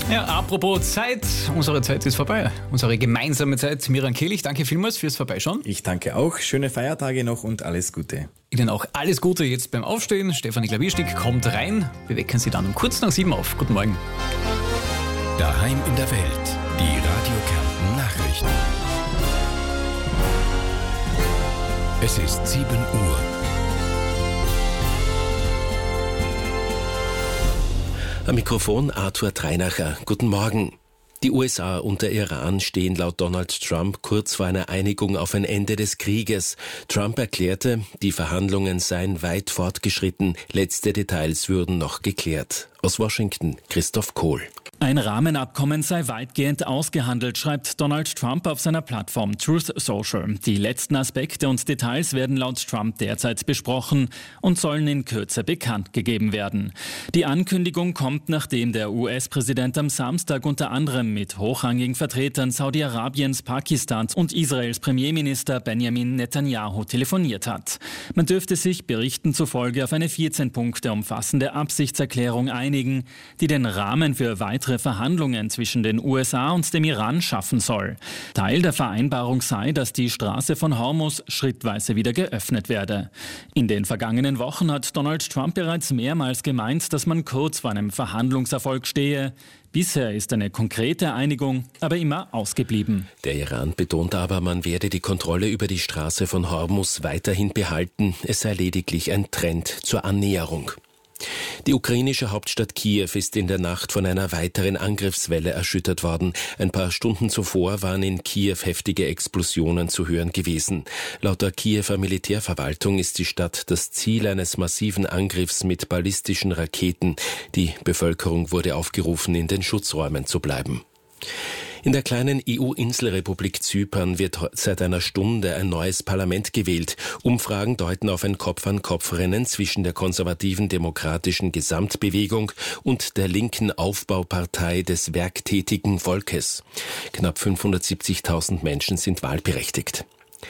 Ja, apropos Zeit, unsere Zeit ist vorbei. Unsere gemeinsame Zeit. Miran Kehlich, danke vielmals fürs Vorbeischauen. Ich danke auch. Schöne Feiertage noch und alles Gute. Ihnen auch alles Gute jetzt beim Aufstehen. Stefanie Klavierstick kommt rein. Wir wecken Sie dann um kurz nach 7 auf. Guten Morgen. Daheim in der Welt. Die Radio Kärnten Nachrichten. Es ist 7 Uhr. Am Mikrofon Arthur Treinacher. Guten Morgen. Die USA und der Iran stehen laut Donald Trump kurz vor einer Einigung auf ein Ende des Krieges. Trump erklärte, die Verhandlungen seien weit fortgeschritten, letzte Details würden noch geklärt. Aus Washington, Christoph Kohl. Ein Rahmenabkommen sei weitgehend ausgehandelt, schreibt Donald Trump auf seiner Plattform Truth Social. Die letzten Aspekte und Details werden laut Trump derzeit besprochen und sollen in Kürze bekannt gegeben werden. Die Ankündigung kommt, nachdem der US-Präsident am Samstag unter anderem mit hochrangigen Vertretern Saudi-Arabiens, Pakistans und Israels Premierminister Benjamin Netanyahu telefoniert hat. Man dürfte sich Berichten zufolge auf eine 14 Punkte umfassende Absichtserklärung einigen, die den Rahmen für weitere Verhandlungen zwischen den USA und dem Iran schaffen soll. Teil der Vereinbarung sei, dass die Straße von Hormuz schrittweise wieder geöffnet werde. In den vergangenen Wochen hat Donald Trump bereits mehrmals gemeint, dass man kurz vor einem Verhandlungserfolg stehe. Bisher ist eine konkrete Einigung aber immer ausgeblieben. Der Iran betont aber, man werde die Kontrolle über die Straße von Hormuz weiterhin behalten. Es sei lediglich ein Trend zur Annäherung. Die ukrainische Hauptstadt Kiew ist in der Nacht von einer weiteren Angriffswelle erschüttert worden. Ein paar Stunden zuvor waren in Kiew heftige Explosionen zu hören gewesen. Laut der Kiewer Militärverwaltung ist die Stadt das Ziel eines massiven Angriffs mit ballistischen Raketen. Die Bevölkerung wurde aufgerufen, in den Schutzräumen zu bleiben. In der kleinen EU-Inselrepublik Zypern wird seit einer Stunde ein neues Parlament gewählt. Umfragen deuten auf ein Kopf-an-Kopf-Rennen zwischen der konservativen demokratischen Gesamtbewegung und der linken Aufbaupartei des werktätigen Volkes. Knapp 570.000 Menschen sind wahlberechtigt.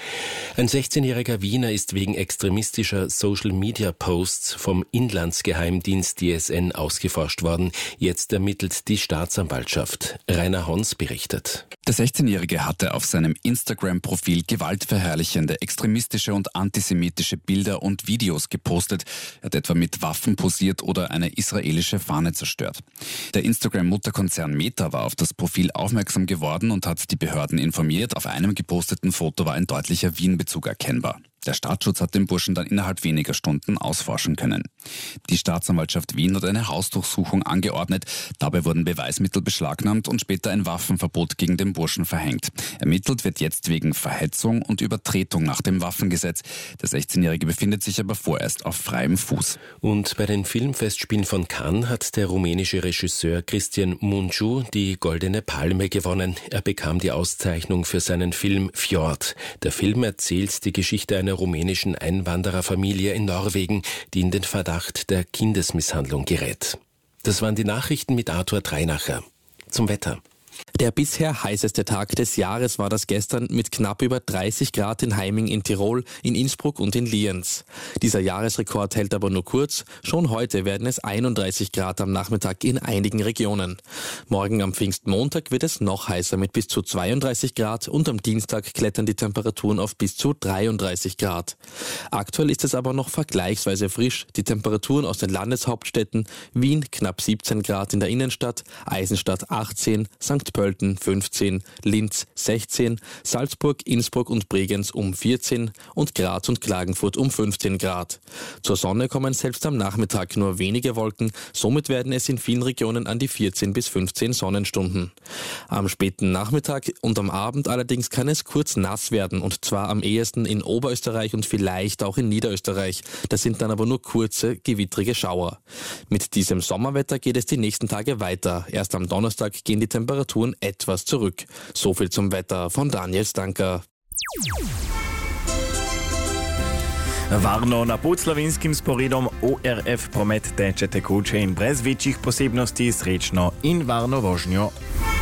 Ein 16-jähriger Wiener ist wegen extremistischer Social-Media-Posts vom Inlandsgeheimdienst DSN ausgeforscht worden. Jetzt ermittelt die Staatsanwaltschaft. Rainer Hons berichtet. Der 16-Jährige hatte auf seinem Instagram-Profil gewaltverherrlichende, extremistische und antisemitische Bilder und Videos gepostet. Er hat etwa mit Waffen posiert oder eine israelische Fahne zerstört. Der Instagram-Mutterkonzern Meta war auf das Profil aufmerksam geworden und hat die Behörden informiert. Auf einem geposteten Foto war ein deutlicher Wien-Bezug erkennbar. Der Staatsschutz hat den Burschen dann innerhalb weniger Stunden ausforschen können. Die Staatsanwaltschaft Wien hat eine Hausdurchsuchung angeordnet. Dabei wurden Beweismittel beschlagnahmt und später ein Waffenverbot gegen den Burschen verhängt. Ermittelt wird jetzt wegen Verhetzung und Übertretung nach dem Waffengesetz. Der 16-Jährige befindet sich aber vorerst auf freiem Fuß. Und bei den Filmfestspielen von Cannes hat der rumänische Regisseur Cristian Mungiu die Goldene Palme gewonnen. Er bekam die Auszeichnung für seinen Film Fjord. Der Film erzählt die Geschichte einer rumänischen Einwandererfamilie in Norwegen, die in den Verdacht der Kindesmisshandlung gerät. Das waren die Nachrichten mit Arthur Treinacher. Zum Wetter. Der bisher heißeste Tag des Jahres war das gestern mit knapp über 30 Grad in Heiming in Tirol, in Innsbruck und in Lienz. Dieser Jahresrekord hält aber nur kurz. Schon heute werden es 31 Grad am Nachmittag in einigen Regionen. Morgen am Pfingstmontag wird es noch heißer mit bis zu 32 Grad und am Dienstag klettern die Temperaturen auf bis zu 33 Grad. Aktuell ist es aber noch vergleichsweise frisch. Die Temperaturen aus den Landeshauptstädten: Wien knapp 17 Grad in der Innenstadt, Eisenstadt 18, St. Pölten 15, Linz 16, Salzburg, Innsbruck und Bregenz um 14 und Graz und Klagenfurt um 15 Grad. Zur Sonne kommen selbst am Nachmittag nur wenige Wolken, somit werden es in vielen Regionen an die 14 bis 15 Sonnenstunden. Am späten Nachmittag und am Abend allerdings kann es kurz nass werden, und zwar am ehesten in Oberösterreich und vielleicht auch in Niederösterreich. Das sind dann aber nur kurze, gewittrige Schauer. Mit diesem Sommerwetter geht es die nächsten Tage weiter. Erst am Donnerstag gehen die Temperaturen etwas zurück. So viel zum Wetter von Daniel Stanker. Varno na Podslavinskim sporedom ORF promet teče tekoče in brez večjih posebnosti srečno in varno vožnjo.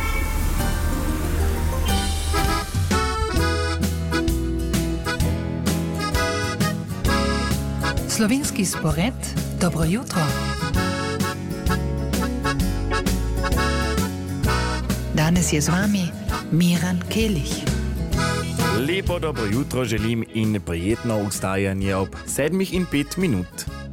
Slovenski spored, dobro jutro. Danes je z vami Miran Kelić. Lepo dobro jutro želim in prijetno vstajanje ob 7:05.